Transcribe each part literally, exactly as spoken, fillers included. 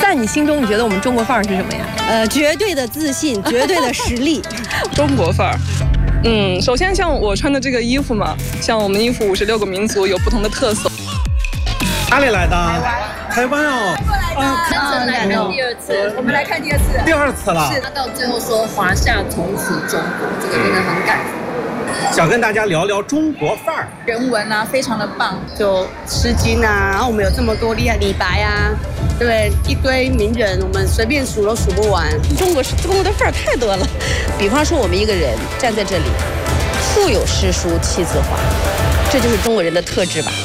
在你心中，你觉得我们中国范儿是什么呀？ 呃，绝对的自信，绝对的实力。 中国范儿。嗯，首先像我穿的这个衣服嘛，像我们衣服五十六个民族有不同的特色。 哪里来的？台湾。台湾哦。 啊，来看第二次，我们来看第二次。 第二次了。 是，他到最后说华夏从此中国，这个真的很感人。 想跟大家聊聊中国范儿， 人文啊，非常的棒， 就《诗经》啊，然后我们有这么多厉害李白啊，对，一堆名人，我们随便数都数不完。中国中国的范儿太多了。比方说，我们一个人站在这里，腹有诗书气自华，这就是中国人的特质吧。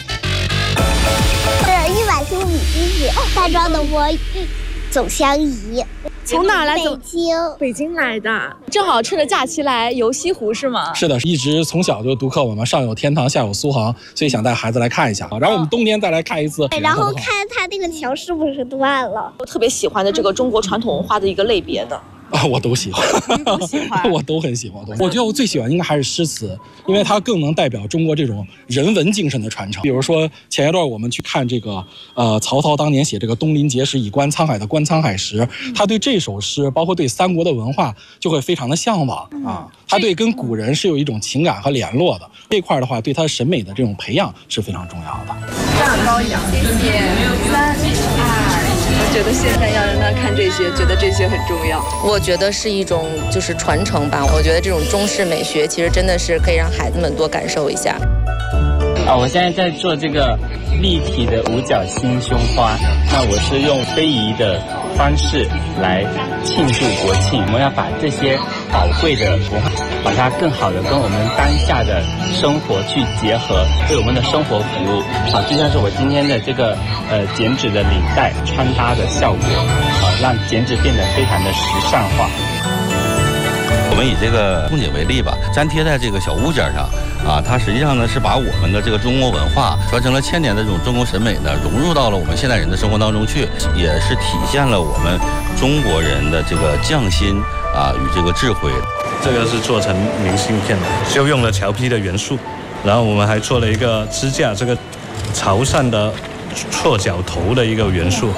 是一百十五米之子，大壮的我总相宜。 从哪来？ 北京， 北京来的，正好趁着假期来游西湖是吗？ 是的，一直从小就读课文嘛，上有天堂，下有苏杭，所以想带孩子来看一下。然后我们冬天再来看一次， 对，然后看他那个桥是不是断了。 我特别喜欢的这个中国传统文化的一个类别的。 啊，我都喜欢， 都喜欢， 我都很喜欢。我觉得我最喜欢应该还是诗词，因为它更能代表中国这种人文精神的传承。比如说前一段我们去看这个，呃，曹操当年写这个“东临碣石，以观沧海”的“观沧海石”，他对这首诗，包括对三国的文化，就会非常的向往啊。他对跟古人是有一种情感和联络的。这块的话，对他审美的这种培养是非常重要的。 蛋糕一样，谢谢。三二。 我觉得现在要让他看这些，觉得这些很重要。 我觉得是一种就是传承吧。我觉得这种中式美学其实真的是可以让孩子们多感受一下。 啊，我现在在做这个立体的五角星胸花，那我是用非遗的方式来庆祝国庆。我们要把这些宝贵的文化，把它更好的跟我们当下的生活去结合，为我们的生活服务。啊，就像是我今天的这个呃剪纸的领带穿搭的效果，啊，让剪纸变得非常的时尚化。 我们以这个空姐为例吧，粘贴在这个小物件上啊，它实际上呢是把我们的这个中国文化传承了千年的这种中国审美呢，融入到了我们现代人的生活当中去，也是体现了我们中国人的这个匠心啊与这个智慧。 这个是做成明信片的，就用了桥坯的元素，然后我们还做了一个支架，这个朝上的错角头的一个元素。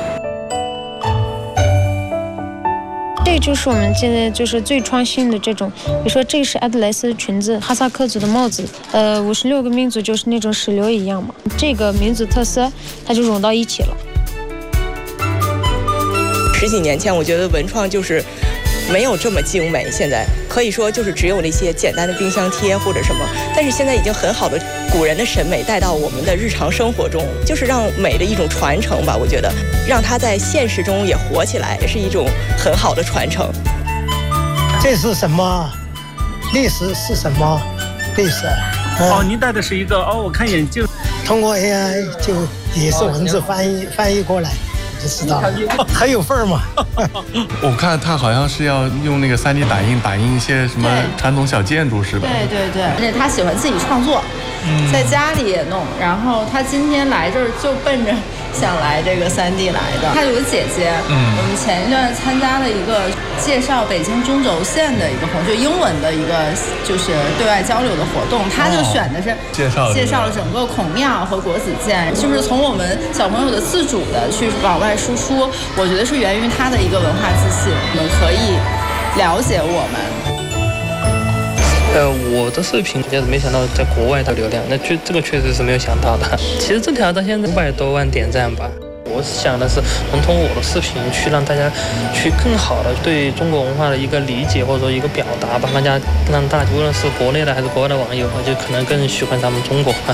这就是我们现在就是最创新的这种，比如说这是阿德莱斯的裙子，哈萨克族的帽子，呃，五十六个民族就是那种石榴一样嘛，这个民族特色它就融到一起了。 十几年前，我觉得文创就是没有这么精美，现在可以说就是只有那些简单的冰箱贴或者什么，但是现在已经很好的古人的审美带到我们的日常生活中，就是让美的一种传承吧。我觉得让它在现实中也活起来，是一种很好的传承。 这是什么？历史是什么？历史、 嗯、哦，您戴的是一个哦，我看眼镜， 通过 A I 就也是文字翻译、哦、翻译过来。就知道了，还有份儿吗？ 我看他好像是要用那个 三 D 打印打印一些什么传统小建筑，是吧？ 对对对，而且他喜欢自己创作，嗯、在家里也弄。然后他今天来这儿就奔着想来这个 三 D 来的。他有个姐姐，嗯，我们前一段参加了一个介绍北京中轴线的一个活动，就英文的一个就是对外交流的活动，他就选的是、哦、 介绍介绍了整个孔庙和国子监，就是从我们小朋友的自主的去往外输出，我觉得是源于他的一个文化自信，我们可以了解我们。 呃，我的视频也是没想到在国外的流量，那确这个确实是没有想到的。其实这条到现在五百多万点赞吧。我想的是能通过我的视频去让大家去更好的对中国文化的一个理解或者说一个表达吧，让大家让大家无论是国内的还是国外的网友，就可能更喜欢咱们中国。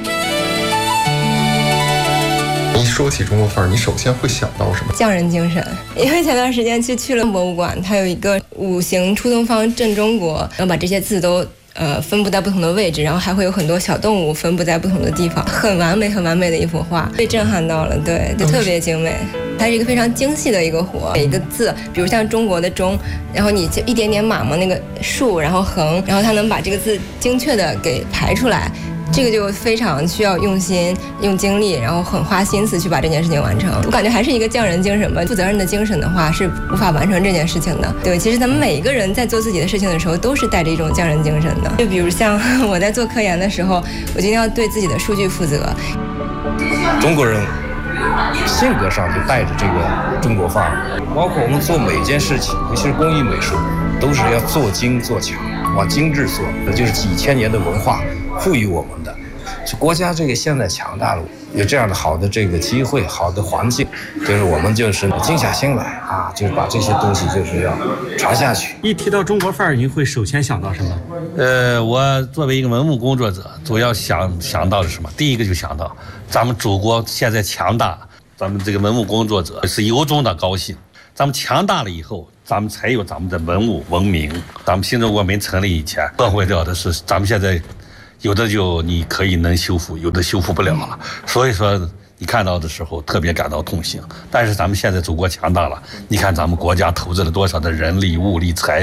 一说起中国范儿，你首先会想到什么？ 匠人精神。因为前段时间去去了博物馆，它有一个五行出东方镇中国，然后把这些字都呃分布在不同的位置，然后还会有很多小动物分布在不同的地方，很完美很完美的一幅画，被震撼到了。对，就特别精美。它是一个非常精细的一个活，每一个字，比如像中国的中，然后你就一点点码嘛，那个竖，然后横，然后它能把这个字精确的给排出来。这个就非常需要用心、用精力，然后很花心思去把这件事情完成。我感觉还是一个匠人精神吧，负责任的精神的话是无法完成这件事情的。对，其实咱们每一个人在做自己的事情的时候，都是带着一种匠人精神的。就比如像我在做科研的时候，我今天要对自己的数据负责。 中国人性格上就带着这个中国范儿。包括我们做每件事情，尤其是工艺美术，都是要做精做强，往精致做，那就是几千年的文化赋予我们的。就国家这个现在强大了，有这样的好的这个机会，好的环境，就是我们就是静下心来啊，就是把这些东西就是要传下去。 一提到中国范儿，您会首先想到什么？ 呃，我作为一个文物工作者，主要想想到的是什么？第一个就想到咱们祖国现在强大，咱们这个文物工作者是由衷的高兴。咱们强大了以后，咱们才有咱们的文物文明。咱们新中国没成立以前，破坏掉的是咱们现在。有的就你可以能修复，有的修复不了了。所以说你看到的时候特别感到痛心。但是咱们现在祖国强大了，你看咱们国家投资了多少的人力、物力、财